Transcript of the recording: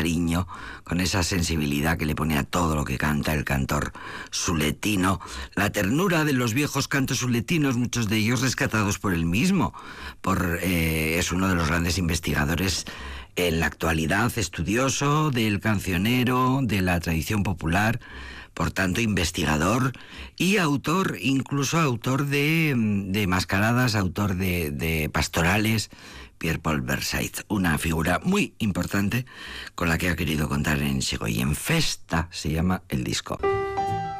cariño, con esa sensibilidad que le pone a todo lo que canta el cantor suletino, la ternura de los viejos cantos suletinos, muchos de ellos rescatados por él mismo, es uno de los grandes investigadores en la actualidad, estudioso del cancionero, de la tradición popular, por tanto investigador y autor, incluso autor de mascaradas, autor de pastorales, Pierre-Paul Versailles, una figura muy importante con la que ha querido contar en Segoy. En Festa se llama el disco.